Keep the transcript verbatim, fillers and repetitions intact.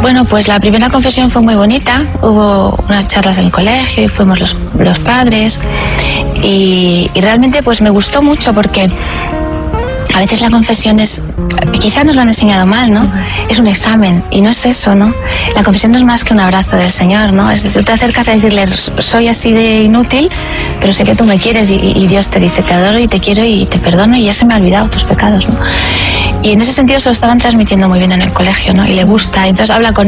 Bueno, pues la primera confesión fue muy bonita. Hubo unas charlas en el colegio y fuimos los, los padres. Y, y realmente pues me gustó mucho porque a veces la confesión es, quizá nos lo han enseñado mal, ¿no? Es un examen y no es eso, ¿no? La confesión no es más que un abrazo del Señor, ¿no? Es decir, tú te acercas a decirle, soy así de inútil, pero sé que tú me quieres y, y Dios te dice, te adoro y te quiero y te perdono y ya se me ha olvidado tus pecados, ¿no? Y en ese sentido se lo estaban transmitiendo muy bien en el colegio, ¿no? Y le gusta, entonces habla con